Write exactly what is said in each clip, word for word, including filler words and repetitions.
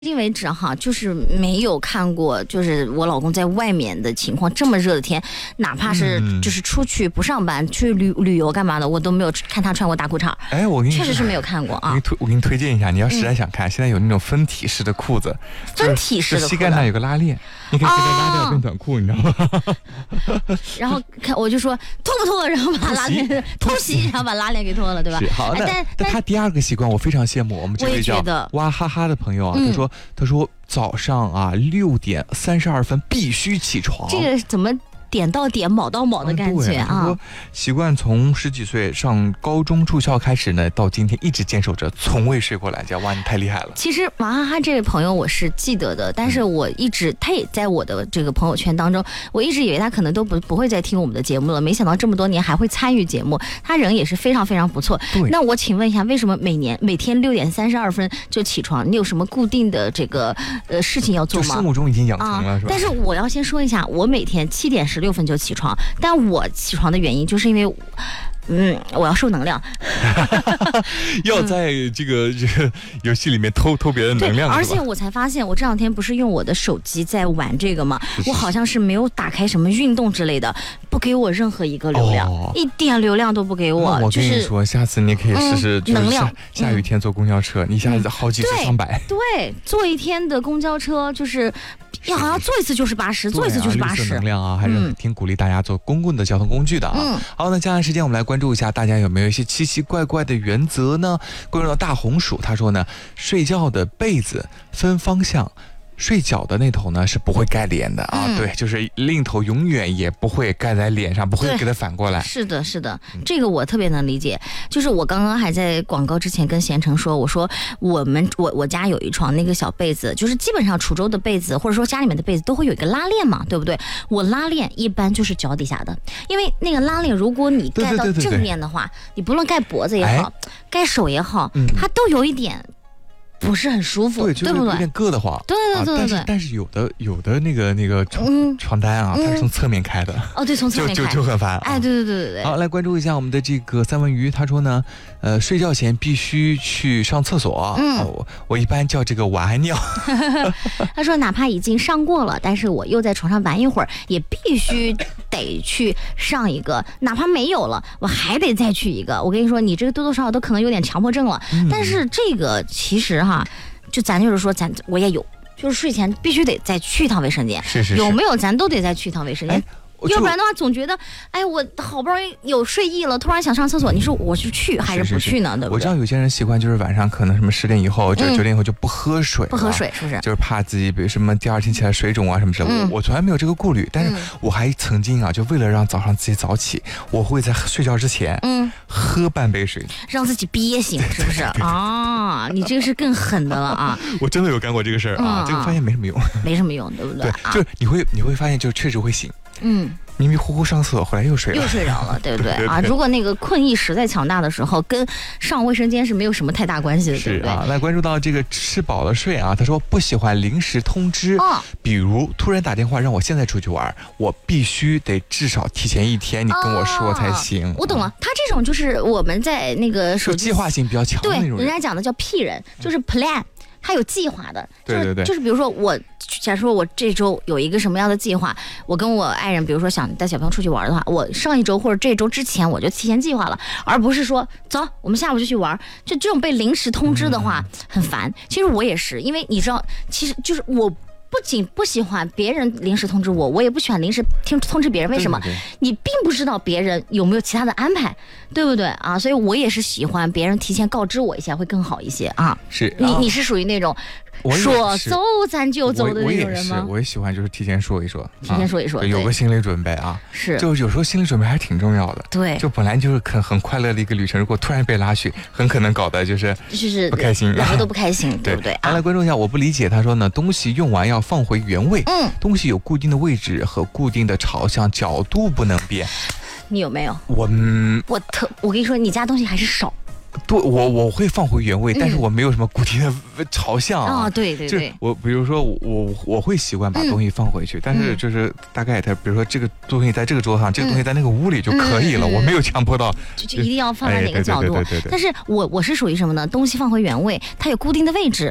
今为止哈，就是没有看过，就是我老公在外面的情况，这么热的天，哪怕是就是出去不上班、嗯、去旅旅游干嘛的，我都没有看他穿过大裤衩。 哎，我跟你确实是没有看过啊。 我给你推，我给你推荐一下，你要实在想看，嗯、现在有那种分体式的裤子， 分体式的裤子， 膝盖上有个拉链，你可以给它拉掉变短裤，你知道吗？ 然后看我就说脱不脱，然后把拉链偷袭，然后把拉链给脱了，对吧？ 好，那但但他第二个习惯我非常羡慕，我们这位叫哇哈哈的朋友啊，他说他说。早上啊，六点三十二分必须起床。 这个怎么点到点，卯到卯的感觉啊！ 说习惯从十几岁上高中住校开始呢，到今天一直坚守着，从未睡过懒觉。哇，你太厉害了！ 其实娃哈哈这位朋友我是记得的，但是我一直、嗯、他也在我的这个朋友圈当中，我一直以为他可能都不不会再听我们的节目了，没想到这么多年还会参与节目，他人也是非常非常不错。那我请问一下，为什么每年每天六点三十二分就起床？你有什么固定的这个呃事情要做吗？ 就生物钟已经养成了、啊、是吧？ 但是我要先说一下，我每天七点十六分就起床，但我起床的原因就是因为。嗯，我要受能量， 要在这个这个游戏里面偷偷别人能量。 而且我才发现，我这两天不是用我的手机在玩这个吗？我好像是没有打开什么运动之类的，不给我任何一个流量，哦、一点流量都不给我。 我跟你说，就是、下次你可以试试、嗯、 能量。 下雨天坐公交车，你一下子好几十上百。 对，对坐一天的公交车就是。要好像坐一次就是八十，坐一次就是八十。 能量啊，还是挺鼓励大家坐公共的交通工具的啊。嗯、好，那接下来时间我们来关注一下，大家有没有一些奇奇怪怪的原则呢？关注到大红薯，他说呢，睡觉的被子分方向。睡觉的那头呢是不会盖脸的啊，嗯、对，就是另一头永远也不会盖在脸上，不会给它反过来。 是的，是的，这个我特别能理解。就是我刚刚还在广告之前跟贤成说，我说我们我我家有一床那个小被子，就是基本上滁州的被子或者说家里面的被子都会有一个拉链嘛，对不对？我拉链一般就是脚底下的，因为那个拉链如果你盖到正面的话，对对对对你不论盖脖子也好，哎、盖手也好，嗯、它都有一点。不是很舒服， 对， 对不对？ 有点硌得慌。 对对对对对。 但是但是有的有的那个那个床、嗯、床单啊，它是从侧面开的。 哦，对，从侧面开就就就很烦。 哎，对对对对对。 好，来关注一下我们的这个三文鱼，他说呢，呃，睡觉前必须去上厕所。嗯，哦、我我一般叫这个晚安尿。 他说，哪怕已经上过了，但是我又在床上玩一会儿，也必须得去上一个，哪怕没有了，我还得再去一个。我跟你说，你这个多多少少都可能有点强迫症了。嗯、但是这个其实哈。就咱就是说，咱我也有，就是睡前必须得再去一趟卫生间， 是是是有没有咱都得再去一趟卫生间。要不然的话，总觉得，哎，我好不容易有睡意了，突然想上厕所，你说我是去还是不去呢？ 是是是对不对？ 我知道有些人习惯就是晚上可能什么十点以后，就九点以后就不喝水、嗯， 不喝水是不是？ 就是怕自己比如什么第二天起来水肿啊什么之类的。嗯、我我从来没有这个顾虑，但是我还曾经啊，就为了让早上自己早起，我会在睡觉之前，嗯，喝半杯水， 让自己憋醒，是不是？啊，你这个是更狠的了啊！ 我真的有干过这个事儿啊，这个发现没什么用， 没什么用，对不对？ 对，就是你会你会发现，就确实会醒，嗯。迷迷糊糊上厕所，后来又睡了， 又睡着了，对不对啊？如果那个困意实在强大的时候，跟上卫生间是没有什么太大关系的，对不对？ 是啊。来关注到这个吃饱了睡啊，他说不喜欢临时通知，哦、比如突然打电话让我现在出去玩，我必须得至少提前一天你跟我说才行。哦、 我懂了，他这种就是我们在那个手机计划性比较强的那种人， 对，人家讲的叫 P 人，就是 plan。他有计划的， 对对对， 就是比如说我，假如说我这周有一个什么样的计划，我跟我爱人，比如说想带小朋友出去玩的话，我上一周或者这周之前我就提前计划了，而不是说走，我们下午就去玩。就这种被临时通知的话，嗯、很烦。其实我也是，因为你知道，其实就是我。不仅不喜欢别人临时通知我，我也不喜欢临时听通知别人。为什么？对对对，你并不知道别人有没有其他的安排，对不对啊？所以我也是喜欢别人提前告知我一下，会更好一些啊。 是， 你你是属于那种说走咱就走的那种人吗？ 我也是，我也喜欢就是提前说一说， 提前说一说， 啊、有个心理准备啊。 是， 就有时候心理准备还挺重要的。 对， 就本来就是很很快乐的一个旅程，如果突然被拉去，很可能搞得就是就是不开心， 两个都不开心，对不对？ 来来关注一下，我不理解，他说呢，东西用完要放回原位。嗯，东西有固定的位置和固定的朝向，角度不能变。 你有没有？ 我嗯， 我特我跟你说，你家东西还是少。 对，我我会放回原位，嗯、但是我没有什么固定的朝向啊。 哦，对对对， 就是我比如说我我会习惯把东西放回去，嗯、但是就是大概它，比如说这个东西在这个桌上，嗯、这个东西在那个屋里就可以了，嗯、我没有强迫到就就一定要放在哪个角度。但是我我是属于什么呢？东西放回原位，它有固定的位置。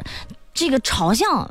这个朝向